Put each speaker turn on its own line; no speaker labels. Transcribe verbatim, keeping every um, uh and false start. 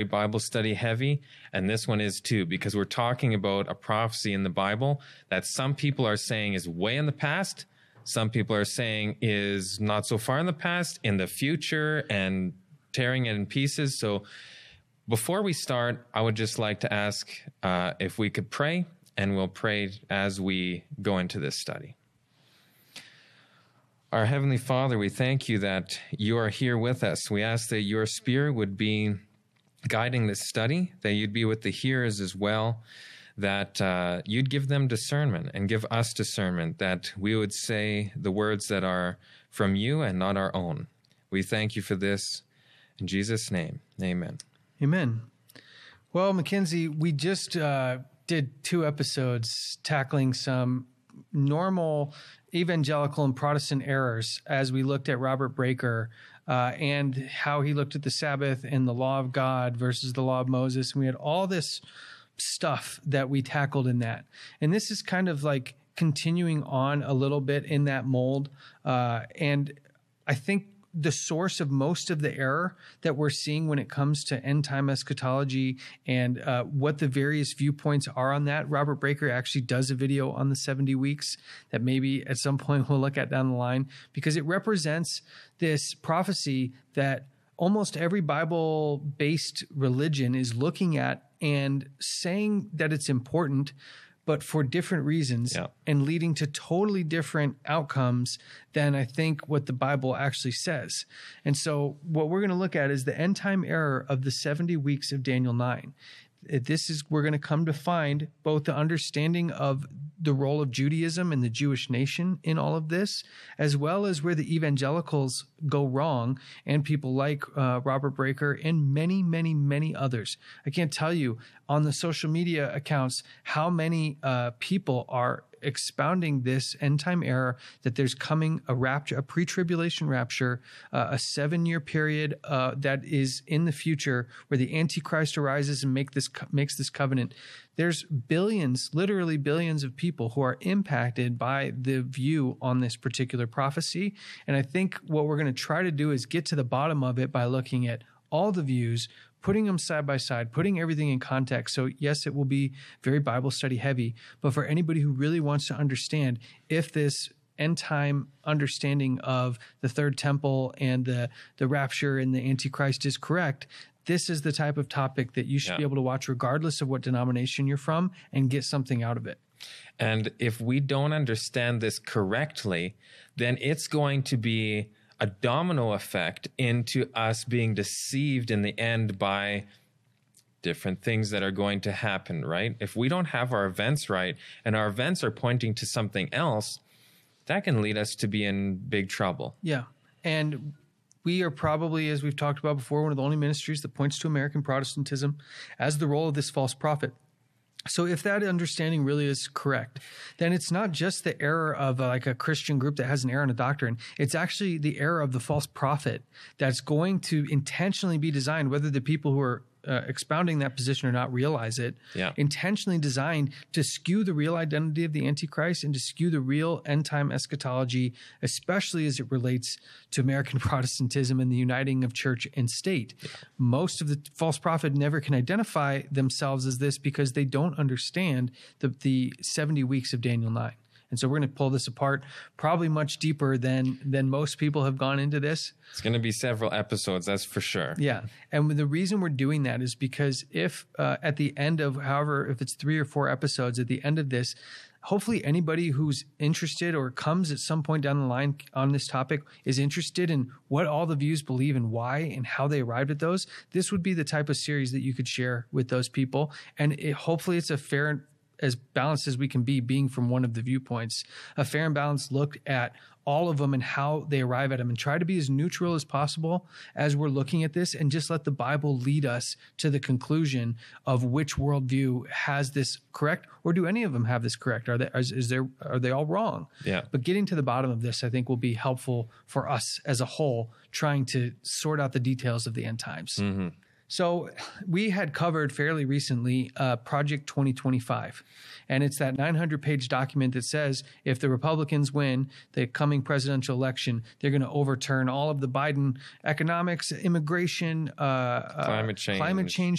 Bible study heavy, and this one is too, because we're talking about a prophecy in the Bible that some people are saying is way in the past, some people are saying is not so far in the past, in the future, and tearing it in pieces. So before we start, I would just like to ask uh, if we could pray, and we'll pray as we go into this study. Our Heavenly Father, we thank you that you are here with us. We ask that your Spirit would be guiding this study, that you'd be with the hearers as well, that uh, you'd give them discernment and give us discernment, that we would say the words that are from you and not our own. We thank you for this. In Jesus' name, amen.
Amen. Well, Mackenzie, we just uh, did two episodes tackling some normal evangelical and Protestant errors as we looked at Robert Breaker uh, and how he looked at the Sabbath and the law of God versus the law of Moses. And we had all this stuff that we tackled in that. And this is kind of like continuing on a little bit in that mold. Uh, and I think the source of most of the error that we're seeing when it comes to end time eschatology and uh, what the various viewpoints are on that. Robert Breaker actually does a video on the seventy weeks that maybe at some point we'll look at down the line, because it represents this prophecy that almost every Bible-based religion is looking at and saying that it's important, but for different reasons, yeah, and leading to totally different outcomes than I think what the Bible actually says. And so what we're going to look at is the end time error of the seventy weeks of Daniel nine. This is, we're going to come to find both the understanding of the role of Judaism and the Jewish nation in all of this, as well as where the evangelicals go wrong, and people like uh, Robert Breaker and many, many, many others. I can't tell you on the social media accounts how many uh, people are expounding this end time error, that there's coming a rapture, a pre-tribulation rapture, uh, a seven-year period uh, that is in the future where the Antichrist arises and make this makes this covenant. There's billions, literally billions of people who are impacted by the view on this particular prophecy. And I think what we're going to try to do is get to the bottom of it by looking at all the views, putting them side by side, putting everything in context. So yes, it will be very Bible study heavy, but for anybody who really wants to understand if this end time understanding of the third temple and the, the rapture and the Antichrist is correct, this is the type of topic that you should yeah. be able to watch regardless of what denomination you're from and get something out of it.
And if we don't understand this correctly, then it's going to be a domino effect into us being deceived in the end by different things that are going to happen, right? If we don't have our events right and our events are pointing to something else, that can lead us to be in big trouble.
Yeah. And we are probably, as we've talked about before, one of the only ministries that points to American Protestantism as the role of this false prophet. So if that understanding really is correct, then it's not just the error of uh, like a Christian group that has an error in a doctrine. It's actually the error of the false prophet that's going to intentionally be designed, whether the people who are uh, expounding that position or not realize it,
yeah.
intentionally designed to skew the real identity of the Antichrist and to skew the real end-time eschatology, especially as it relates to American Protestantism and the uniting of church and state. Yeah. Most of the false prophet never can identify themselves as this because they don't understand the, the seventy weeks of Daniel nine. And so we're going to pull this apart probably much deeper than than most people have gone into this.
It's going to be several episodes, that's for sure.
Yeah. And the reason we're doing that is because if uh, at the end of, however, if it's three or four episodes, at the end of this, hopefully anybody who's interested or comes at some point down the line on this topic is interested in what all the views believe and why and how they arrived at those. This would be the type of series that you could share with those people. And it, hopefully it's a fair, as balanced as we can be, being from one of the viewpoints, a fair and balanced look at all of them and how they arrive at them, and try to be as neutral as possible as we're looking at this, and just let the Bible lead us to the conclusion of which worldview has this correct, or do any of them have this correct? Are they, is, is there, are they all wrong?
Yeah.
But getting to the bottom of this, I think, will be helpful for us as a whole, trying to sort out the details of the end times.
Mm-hmm.
So we had covered fairly recently uh, Project twenty twenty-five, and it's that nine hundred page document that says if the Republicans win the coming presidential election, they're going to overturn all of the Biden economics, immigration, uh,
climate change,
uh, climate change